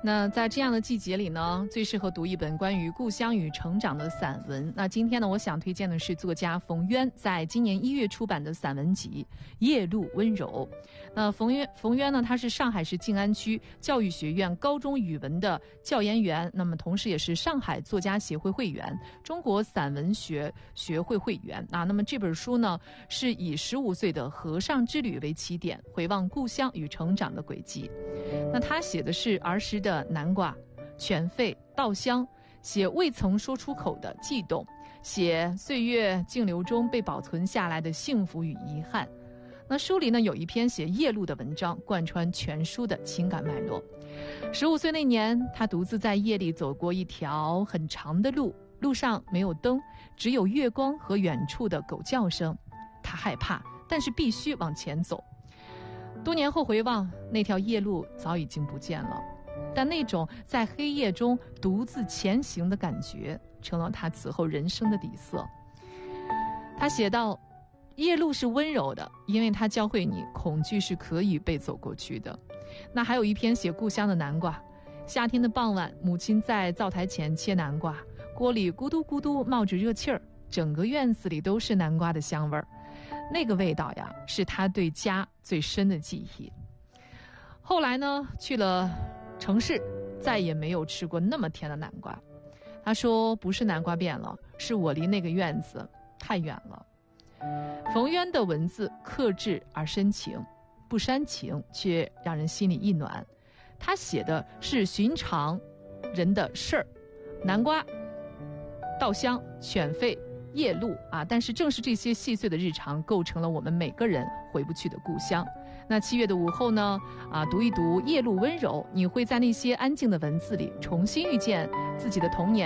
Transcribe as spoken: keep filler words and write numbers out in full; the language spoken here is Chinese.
那在这样的季节里呢，最适合读一本关于故乡与成长的散文。那今天呢，我想推荐的是作家冯渊在今年一月出版的散文集《夜路温柔》。那冯渊，冯渊呢，他是上海市静安区教育学院高中语文的教研员，那么同时也是上海作家协会会员、中国散文学学会会员啊。那么这本书呢，是以十五岁的和尚之旅为起点，回望故乡与成长的轨迹。那他写的是儿时的南瓜、犬吠、稻香，写未曾说出口的悸动，写岁月静流中被保存下来的幸福与遗憾。那书里呢，有一篇写夜路的文章，贯穿全书的情感脉络。十五岁那年，他独自在夜里走过一条很长的路，路上没有灯，只有月光和远处的狗叫声。他害怕，但是必须往前走。多年后回望，那条夜路早已经不见了，但那种在黑夜中独自前行的感觉，成了他此后人生的底色。他写道，夜路是温柔的，因为它教会你恐惧是可以被走过去的。那还有一篇写故乡的南瓜，夏天的傍晚，母亲在灶台前切南瓜，锅里咕嘟咕嘟冒着热气儿，整个院子里都是南瓜的香味儿。那个味道呀，是他对家最深的记忆。后来呢，去了城市，再也没有吃过那么甜的南瓜。他说，不是南瓜变了，是我离那个院子太远了。冯渊的文字克制而深情，不煽情，却让人心里一暖。他写的是寻常人的事儿，南瓜、稻香、犬吠、夜路啊，但是正是这些细碎的日常，构成了我们每个人回不去的故乡。那七月的午后呢，啊，读一读《夜路温柔》，你会在那些安静的文字里重新遇见自己的童年。